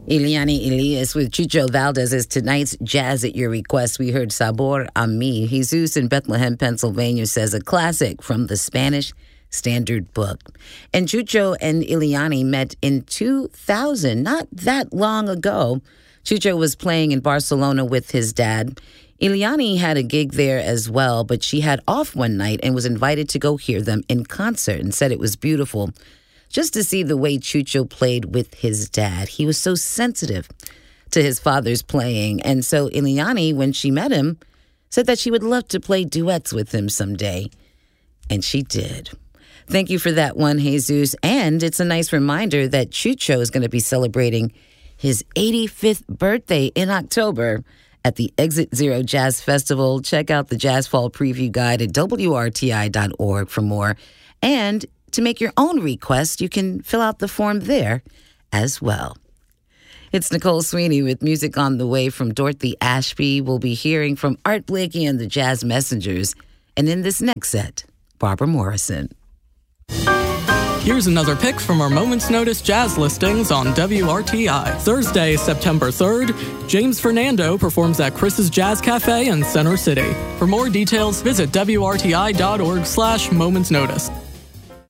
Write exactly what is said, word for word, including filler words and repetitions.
Eliani Elias with Chucho Valdez is tonight's Jazz at Your Request. We heard Sabor a Mi. Jesus in Bethlehem, Pennsylvania says a classic from the Spanish Standard Book. And Chucho and Eliani met in two thousand, not that long ago. Chucho was playing in Barcelona with his dad. Eliani had a gig there as well, but she had off one night and was invited to go hear them in concert and said it was beautiful just to see the way Chucho played with his dad. He was so sensitive to his father's playing. And so Eliani, when she met him, said that she would love to play duets with him someday. And she did. Thank you for that one, Jesus. And it's a nice reminder that Chucho is going to be celebrating his eighty-fifth birthday in October at the Exit Zero Jazz Festival. Check out the Jazz Fall Preview Guide at W R T I dot org for more. And to make your own request, you can fill out the form there as well. It's Nicole Sweeney with music on the way from Dorothy Ashby. We'll be hearing from Art Blakey and the Jazz Messengers. And in this next set, Barbara Morrison. Here's another pick from our Moments Notice jazz listings on W R T I. Thursday, September third, James Fernando performs at Chris's Jazz Cafe in Center City. For more details, visit W R T I dot org slash Moments Notice.